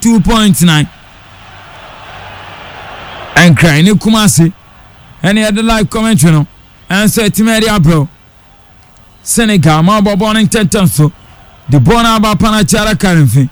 92.9 and cry ni Kumasi any other live commentary no and say Timeria bro Senegal ma bobo on intention so the bona ba panachara karimfi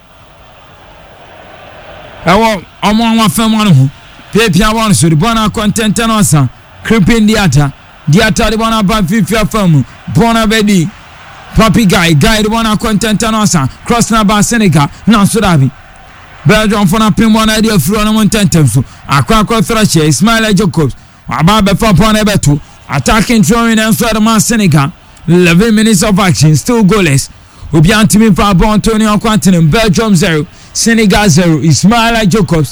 ewo omo wa fam won ho pepia won so the bona content no asa creeping diata the bona ba fifia fam bona bedi Papi guy the bona content no asa cross na ba Senegal na so dabi Belgium for na pin one idea through on intention so akwa thrash Ismail Jacobs aba be for pon ebeto attacking throwing and so the man Senegal 11 minutes of action still goalless Obi antimi for Antonio Quantin Belgium 0 Senegal 0 Ismail Jacobs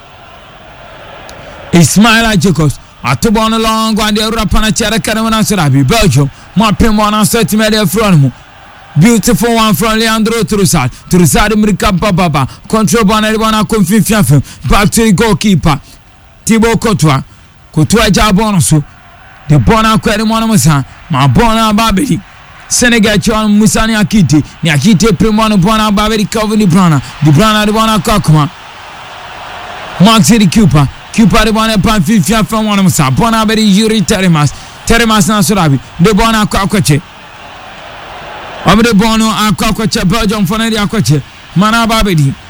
atobo on long one the Rapana Chara Karamana Sarabi Belgium ma pin one on 30 meter from beautiful one from Leandro Trossard Mrikapa Baba control one confusion back to the goalkeeper Thibaut Courtois jabon so the bona kwere monomusa ma bona babedi Senegal chon Musani Akite primono bona babedi Calvin De Bruyne the bona Kokma Maxi the Cooper the bona pan fifia from monomusa bona babedi Yuri Teremas na Surabi the bona Kwakwache Obede bono Kwakwache Belgium for na Akwache mana babedi